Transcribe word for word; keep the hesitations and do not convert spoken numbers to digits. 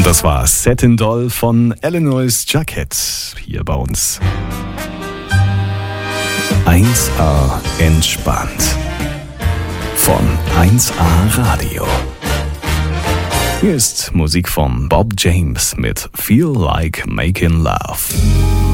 Und das war Satin Doll von Illinois Jacket hier bei uns. eins A entspannt von eins A Radio. Hier ist Musik von Bob James mit Feel Like Making Love.